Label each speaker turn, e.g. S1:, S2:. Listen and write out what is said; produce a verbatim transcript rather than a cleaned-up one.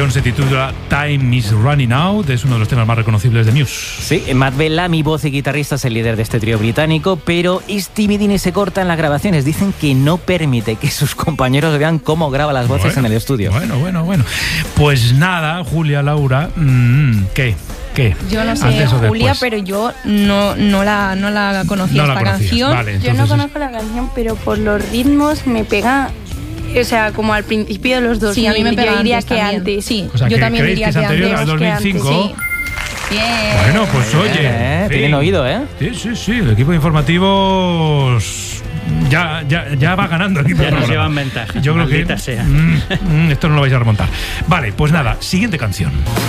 S1: canción se titula Time is Running Out, es uno de los temas más reconocibles de Muse.
S2: Sí, Matt Bellamy, voz y guitarrista, es el líder de este trío británico, pero Stevie Dean se corta en las grabaciones. Dicen que no permite que sus compañeros vean cómo graba las voces
S1: bueno,
S2: en el estudio.
S1: Bueno, bueno, bueno. Pues nada, Julia, Laura, mmm, ¿qué? ¿Qué?
S3: Yo no sé, Julia, pero yo no, no, la, no la conocía
S1: no
S3: esta
S1: la
S3: canción.
S1: Vale,
S4: yo no conozco la canción, pero por los ritmos me pega, o sea, como al principio de los dos mil.
S3: Sí, a mí me pega.
S4: Yo diría
S3: antes
S4: que
S3: también.
S4: antes.
S3: Sí,
S1: o sea,
S3: yo
S1: que
S3: también
S1: ¿creéis
S3: diría
S1: que es
S3: que
S1: anterior
S3: antes.
S1: al dos mil cinco?
S3: Sí. Bien.
S1: Bueno, pues oye.
S2: Eh,
S1: sí.
S2: Tienen oído, ¿eh?
S1: Sí, sí, sí. El equipo de informativos ya, ya, ya va ganando. El equipo
S5: Ya
S1: de
S5: nos
S1: programa.
S5: llevan ventaja.
S1: Yo creo que
S5: sea.
S1: mm, mm, esto no lo vais a remontar. Vale, pues nada, siguiente canción.